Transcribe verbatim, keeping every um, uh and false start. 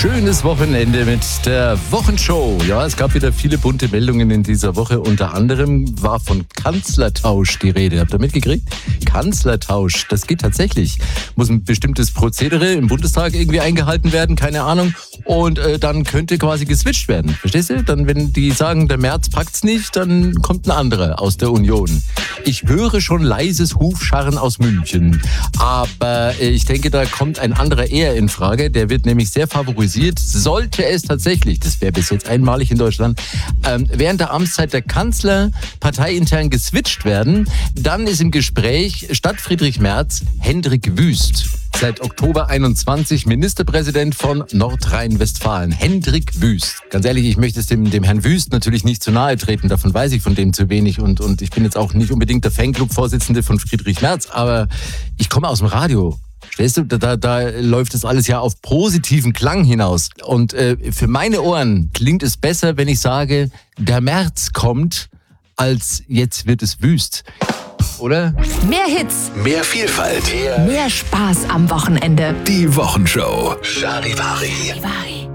Schönes Wochenende mit der Wochenshow. Ja, es gab wieder viele bunte Meldungen in dieser Woche. Unter anderem war von Kanzlertausch die Rede. Habt ihr mitgekriegt? Kanzlertausch, das geht tatsächlich. Muss ein bestimmtes Prozedere im Bundestag irgendwie eingehalten werden, keine Ahnung. Und äh, dann könnte quasi geswitcht werden. Verstehst du? Dann, wenn die sagen, der Merz packt's nicht, dann kommt ein anderer aus der Union. Ich höre schon leises Hufscharren aus München. Aber äh, ich denke, da kommt ein anderer eher in Frage. Der wird nämlich sehr favorisiert. Sollte es tatsächlich, das wäre bis jetzt einmalig in Deutschland, ähm, während der Amtszeit der Kanzler parteiintern geswitcht werden, dann ist im Gespräch statt Friedrich Merz Hendrik Wüst. Seit Oktober einundzwanzig Ministerpräsident von Nordrhein-Westfalen. Hendrik Wüst. Ganz ehrlich, ich möchte es dem, dem Herrn Wüst natürlich nicht zu nahe treten. Davon weiß ich von dem zu wenig. Und, und ich bin jetzt auch nicht unbedingt der Fanclub-Vorsitzende von Friedrich Merz. Aber ich komme aus dem Radio. Verstehst du, da, da, da läuft das alles ja auf positiven Klang hinaus. Und äh, für meine Ohren klingt es besser, wenn ich sage, der Merz kommt, als jetzt wird es wüst. Oder? Mehr Hits, Mehr Vielfalt. mehr Spaß am Wochenende. Die Wochenshow. Charivari. Charivari.